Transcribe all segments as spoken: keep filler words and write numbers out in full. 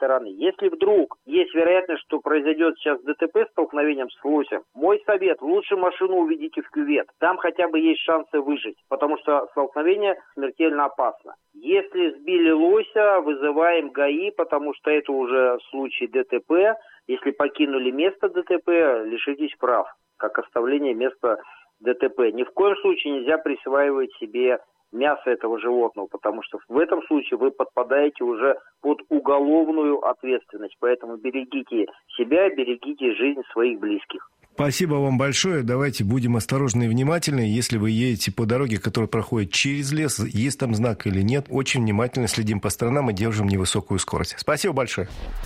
стороны. Если вдруг есть вероятность, что произойдет сейчас ДТП с столкновением с лосем, мой совет, лучше машину уведите в кювет. Там хотя бы есть шансы выжить, потому что столкновение смертельно опасно. Если сбили лося, вызываем ГАИ, потому что это уже случай ДТП. Если покинули место ДТП, лишитесь прав, как оставление места ДТП. Ни в коем случае нельзя присваивать себе мясо этого животного, потому что в этом случае вы подпадаете уже под уголовную ответственность. Поэтому берегите себя, берегите жизнь своих близких. Спасибо вам большое. Давайте будем осторожны и внимательны. Если вы едете по дороге, которая проходит через лес, есть там знак или нет, очень внимательно следим по сторонам и держим невысокую скорость. Спасибо большое.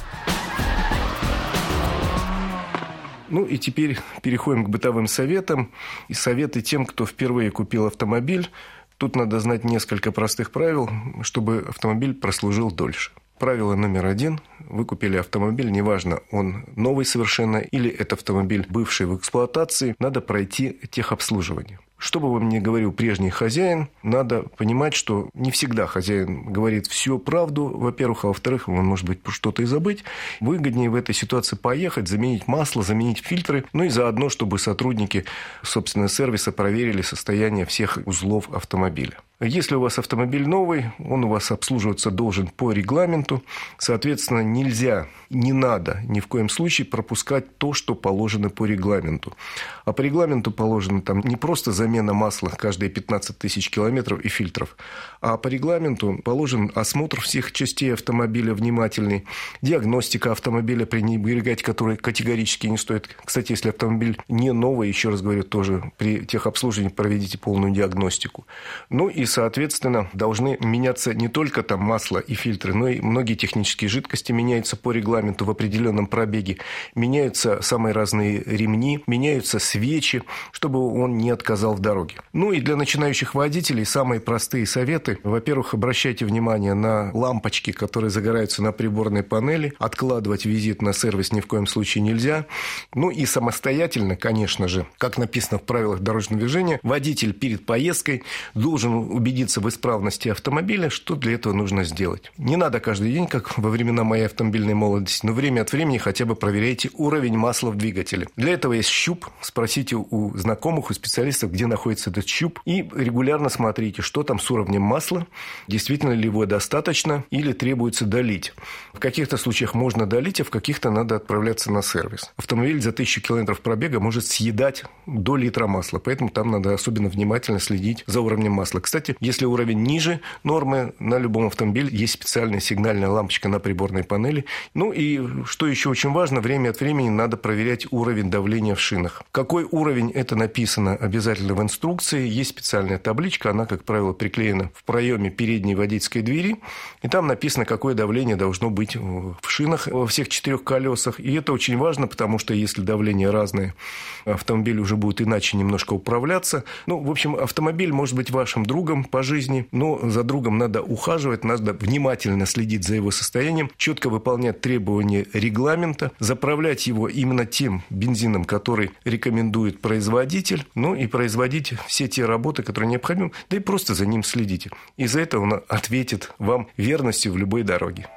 Ну и теперь переходим к бытовым советам. И советы тем, кто впервые купил автомобиль. Тут надо знать несколько простых правил, чтобы автомобиль прослужил дольше. Правило номер один. Вы купили автомобиль, неважно, он новый совершенно или это автомобиль, бывший в эксплуатации, надо пройти техобслуживание. Что бы вам ни говорил прежний хозяин, надо понимать, что не всегда хозяин говорит всю правду, во-первых, а во-вторых, он может быть что-то и забыть. Выгоднее в этой ситуации поехать, заменить масло, заменить фильтры, ну и заодно, чтобы сотрудники, собственно, сервиса проверили состояние всех узлов автомобиля. Если у вас автомобиль новый, он у вас обслуживаться должен по регламенту. Соответственно, нельзя, не надо ни в коем случае пропускать то, что положено по регламенту. А по регламенту положено там не просто замена масла каждые пятнадцать тысяч километров и фильтров, а по регламенту положен осмотр всех частей автомобиля внимательный, диагностика автомобиля, пренебрегать которой категорически не стоит. Кстати, если автомобиль не новый, еще раз говорю, тоже при техобслуживании проведите полную диагностику. Ну и соответственно, должны меняться не только там масло и фильтры, но и многие технические жидкости меняются по регламенту в определенном пробеге. Меняются самые разные ремни, меняются свечи, чтобы он не отказал в дороге. Ну и для начинающих водителей самые простые советы. Во-первых, обращайте внимание на лампочки, которые загораются на приборной панели. Откладывать визит на сервис ни в коем случае нельзя. Ну и самостоятельно, конечно же, как написано в правилах дорожного движения, водитель перед поездкой должен убедиться в исправности автомобиля, что для этого нужно сделать. Не надо каждый день, как во времена моей автомобильной молодости, но время от времени хотя бы проверяйте уровень масла в двигателе. Для этого есть щуп. Спросите у знакомых, у специалистов, где находится этот щуп, и регулярно смотрите, что там с уровнем масла, действительно ли его достаточно или требуется долить. В каких-то случаях можно долить, а в каких-то надо отправляться на сервис. Автомобиль за тысячу километров пробега может съедать до литра масла, поэтому там надо особенно внимательно следить за уровнем масла. Кстати, если уровень ниже нормы, на любом автомобиле есть специальная сигнальная лампочка на приборной панели. Ну и, что еще очень важно, время от времени надо проверять уровень давления в шинах. Какой уровень, это написано обязательно в инструкции. Есть специальная табличка, она, как правило, приклеена в проеме передней водительской двери. И там написано, какое давление должно быть в шинах во всех четырех колесах. И это очень важно, потому что если давление разное, автомобиль уже будет иначе немножко управляться. Ну, в общем, автомобиль может быть вашим другом по жизни, но за другом надо ухаживать, надо внимательно следить за его состоянием, четко выполнять требования регламента, заправлять его именно тем бензином, который рекомендует производитель, ну и производить все те работы, которые необходимы, да и просто за ним следите. И за это он ответит вам верностью в любой дороге.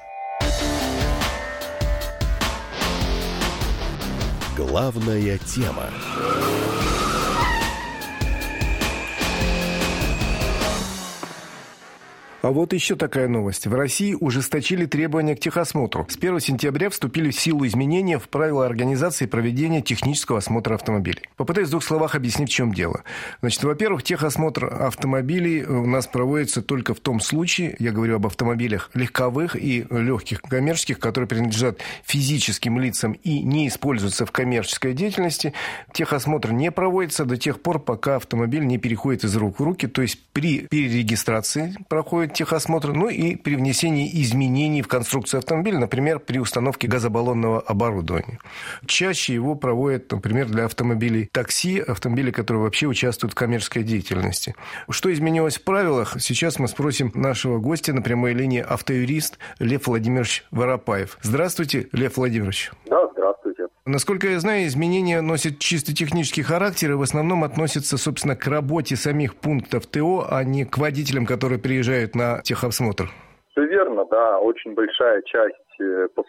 Главная тема. А вот еще такая новость. В России ужесточили требования к техосмотру. С первого сентября вступили в силу изменения в правила организации проведения технического осмотра автомобилей. Попытаюсь в двух словах объяснить, в чем дело. Значит, во-первых, техосмотр автомобилей у нас проводится только в том случае, я говорю об автомобилях легковых и легких коммерческих, которые принадлежат физическим лицам и не используются в коммерческой деятельности. Техосмотр не проводится до тех пор, пока автомобиль не переходит из рук в руки, то есть при перерегистрации проходит техосмотр, ну и при внесении изменений в конструкцию автомобиля, например, при установке газобаллонного оборудования. Чаще его проводят, например, для автомобилей такси, автомобилей, которые вообще участвуют в коммерческой деятельности. Что изменилось в правилах? Сейчас мы спросим нашего гостя на прямой линии автоюрист Лев Владимирович Воропаев. Здравствуйте, Лев Владимирович. Да, здравствуйте. Насколько я знаю, изменения носят чисто технический характер и в основном относятся, собственно, к работе самих пунктов ТО, а не к водителям, которые приезжают на техосмотр. Все верно, да. Очень большая часть